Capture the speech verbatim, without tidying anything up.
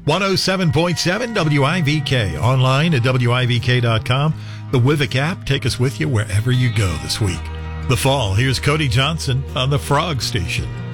one oh seven point seven W I V K. Online at W I V K dot com. The Wivik app. Take us with you wherever you go this week. The Fall. Here's Cody Johnson on the Frog Station.